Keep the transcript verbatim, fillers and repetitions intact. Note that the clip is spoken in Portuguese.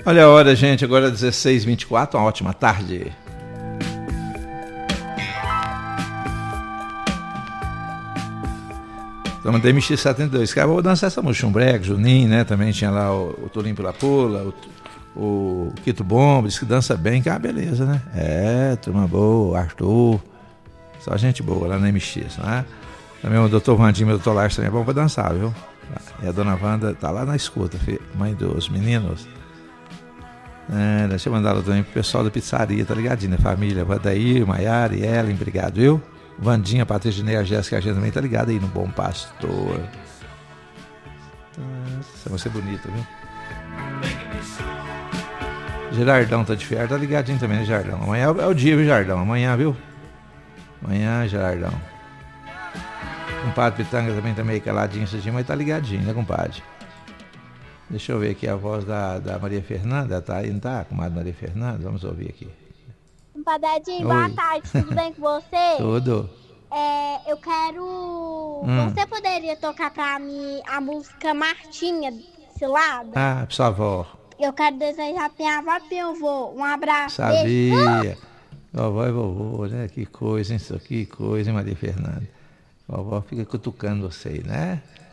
Olha a hora, gente, agora dezesseis e vinte e quatro, uma ótima tarde. Estamos da M X setenta e dois, cara, vou dançar essa Muxumbrega, Juninho, né, também tinha lá o, o Tulinho Pula Pula, o, o Quito Bomba, disse que dança bem, cara, beleza, né? É, turma boa, Arthur, só gente boa lá na M X, né? Também o doutor Vandinho, meu doutor Lars também é bom pra dançar, viu? E a dona Wanda tá lá na escuta, filho, mãe dos meninos. É, deixa eu mandar ela também pro pessoal da pizzaria, tá ligadinho, né? Família, Vandaí, Maiara e Ellen, obrigado, viu? Vandinha, Patrícia, Neia, Jéssica, a gente também tá ligada aí no Bom Pastor. Nossa, vai ser bonita, viu? Gerardão tá de ferro, tá ligadinho também, né, Gerardão? Amanhã é o dia, viu, Gerardão? Amanhã, viu? Amanhã, Gerardão. Compadre Pitanga também tá meio caladinho esse dia, mas tá ligadinho, né, compadre? Deixa eu ver aqui a voz da, da Maria Fernanda, tá aí, não tá? Comadre Maria Fernanda, vamos ouvir aqui. Compadredinho, boa tarde, tudo bem com você? Tudo. É, eu quero... Hum. Você poderia tocar pra mim a música Martinha, Cilada? Ah, pra sua avó. Eu quero desejar pra minha avó e pro meu avô. Um abraço. Sabia. Beijo. Vovó e vovô, né? Que coisa, hein? Que coisa, hein, Maria Fernanda? Vovó fica cutucando você, né?